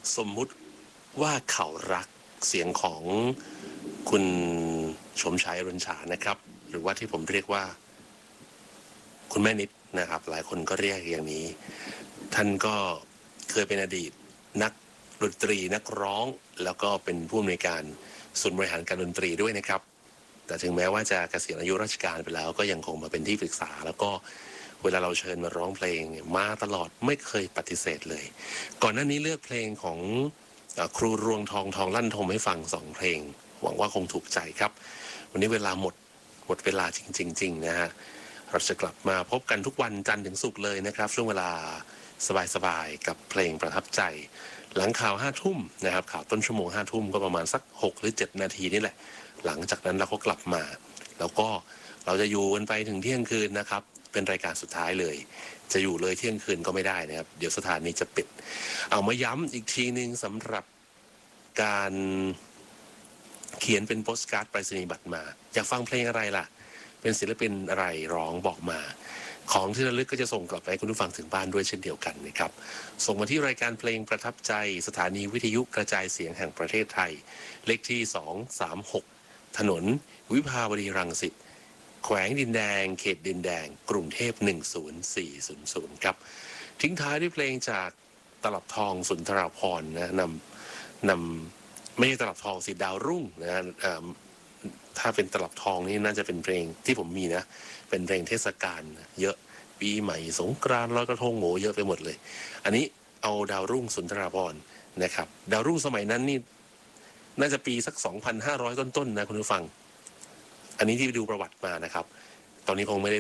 สมมุติว่าเขารักเสียงของคุณชมชายอรุณฉานะครับหรือว่าที่ผมเรียกว่าคุณแม่นิดนะครับหลายคนก็เรียกอย่างนี้ท่านก็เคยเป็นอดีตนักดนตรีนักร้องแล้วก็เป็นผู้อำนวยการศูนย์บริหารการดนตรีด้วยนะครับแต่ถึงแม้ว่าจะเกษียณอายุราชการไปแล้วก็ยังคงมาเป็นที่ปรึกษาแล้วก็เวลาเราเชิญมาร้องเพลงมาตลอดไม่เคยปฏิเสธเลยก่อนหน้านี้เลือกเพลงของครูรวงทองลั่นทมให้ฟัง2เพลงหวังว่าคงถูกใจครับวันนี้เวลาหมดเวลาจริงๆนะฮะเราจะกลับมาพบกันทุกวันจันทร์ถึงศุกร์เลยนะครับช่วงเวลาสบายๆกับเพลงประทับใจหลังข่าว5 ทุ่มนะครับข่าวต้นชั่วโมง5 ทุ่มก็ประมาณสัก6 หรือ 7 นาทีนี่แหละหลังจากนั้นเราก็กลับมาแล้วก็เราจะอยู่กันไปถึงเที่ยงคืนนะครับเป็นรายการสุดท้ายเลยจะอยู่เลยเที่ยงคืนก็ไม่ได้นะครับเดี๋ยวสถานีจะปิดเอามาย้ำอีกทีนึงสำหรับการเขียนเป็นโปสการ์ดไปรษณียบัตรมาอยากฟังเพลงอะไรล่ะเป็นศิลปินอะไรร้องบอกมาของที่ระลึกก็จะส่งกลับไปให้คุณผู้ฟังถึงบ้านด้วยเช่นเดียวกันนะครับส่งมาที่รายการเพลงประทับใจสถานีวิทยุกระจายเสียงแห่งประเทศไทยเลขที่236ถนนวิภาวดีรังสิตแขวงดินแดงเขตดินแดงกรุงเทพ10400ครับทิ้งท้ายด้วยเพลงจากตลับทองสุนทราภรณ์นะนำไม่ใช่ตลับทองสิดาวรุ่งนะถ้าเป็นตลับทองนี่น่าจะเป็นเพลงที่ผมมีนะเป็นเพลงเทศกาลเยอะปีใหม่สงกรานต์ลอยกระทงโหเยอะไปหมดเลยอันนี้เอาดาวรุ่งสุนทราภรณ์นะครับดาวรุ่งสมัยนั้นนี่น่าจะปีสัก 2,500 ต้นๆนะคุณผู้ฟังอันนี้ที่ดูประวัติมานะครับตอนนี้คงไม่ได้